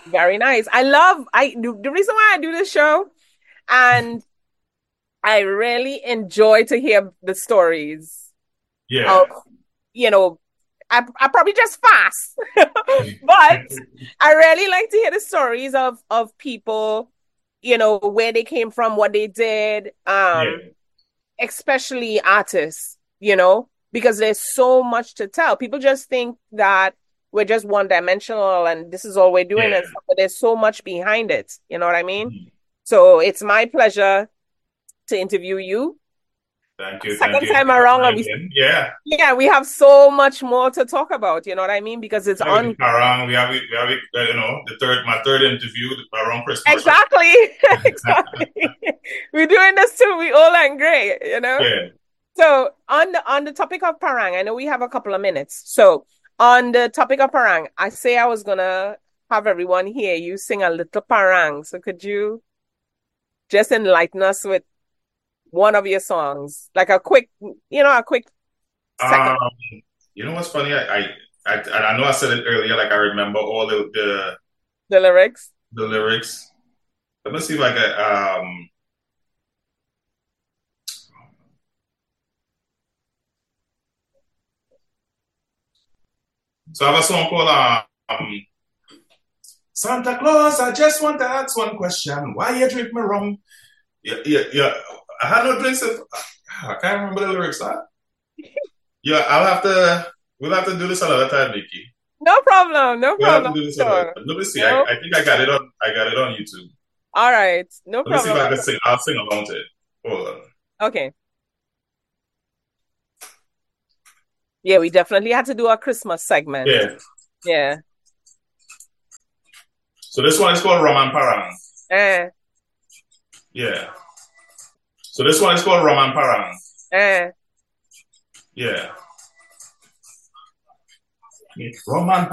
Very nice. The reason why I do this show, and I really enjoy to hear the stories of, Yeah. you know, I probably just fast, but I really like to hear the stories of people, where they came from, what they did, Yeah. especially artists, because there's so much to tell. People just think that we're just one dimensional and this is all we're doing and Yeah. stuff, but there's so much behind it. You know what I mean? Mhm. So it's my pleasure to interview you. Thank you. Thank Second you time for having around, me and again. Yeah. we have so much more to talk about. You know what I mean? Because it's Yeah, we on. did Parang. We have it, my third interview around Christmas, right? Exactly. Exactly. We're doing this too. We all and great. Yeah. So on the topic of Parang, I know we have a couple of minutes. So on the topic of Parang, I say I was gonna have everyone hear you sing a little Parang. So could you just enlighten us with one of your songs? Like a quick second. Um, you know what's funny? I know I said it earlier. Like I remember all The lyrics. the lyrics. Let me see if I get. So I have a song called Santa Claus. I just want to ask one question. Why you drink my rum? Yeah, yeah, yeah. I had no drinks. I can't remember the lyrics. Huh? Yeah, I'll have to. We'll have to do this another time, Nikki. No problem. No We'll have to problem. do this another Sure. time. Let me see. No. I think I got it on. I got it on YouTube. All right. No Let me see if problem. I can sing. I'll sing along to it. Hold on. Okay. Yeah, we definitely had to do a Christmas segment. Yeah. Yeah. So this one is called Roman Parang. Eh, Yeah. So this one is called Roman Parang. eh. Yeah. Roman